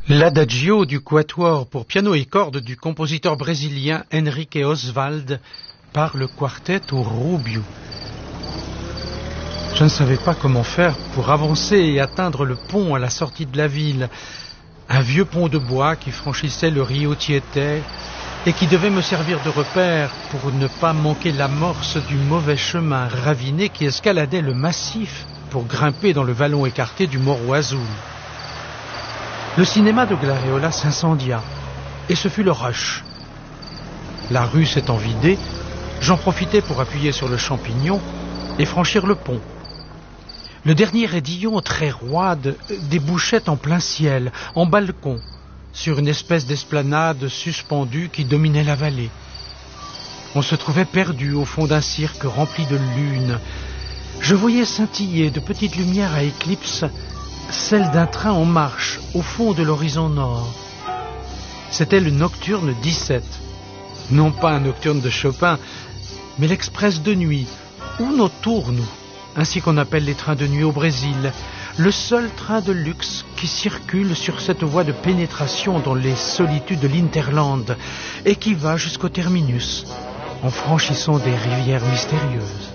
L'adagio du quatuor pour piano et cordes du compositeur brésilien Henrique Oswald par le quartetto Rubio. Je ne savais pas comment faire pour avancer et atteindre le pont à la sortie de la ville. Un vieux pont de bois qui franchissait le Rio Tietê et qui devait me servir de repère pour ne pas manquer l'amorce du mauvais chemin raviné qui escaladait le massif pour grimper dans le vallon écarté du Morro Azul. Le cinéma de Glareola s'incendia, et ce fut le rush. La rue s'étant vidée, j'en profitai pour appuyer sur le champignon et franchir le pont. Le dernier raidillon très roide débouchait en plein ciel, en balcon, sur une espèce d'esplanade suspendue qui dominait la vallée. On se trouvait perdu au fond d'un cirque rempli de lune. Je voyais scintiller de petites lumières à éclipse celle d'un train en marche au fond de l'horizon nord. C'était le Nocturne 17. Non pas un nocturne de Chopin, mais l'express de nuit, ou Noturno, ainsi qu'on appelle les trains de nuit au Brésil, le seul train de luxe qui circule sur cette voie de pénétration dans les solitudes de l'Interland et qui va jusqu'au terminus, en franchissant des rivières mystérieuses.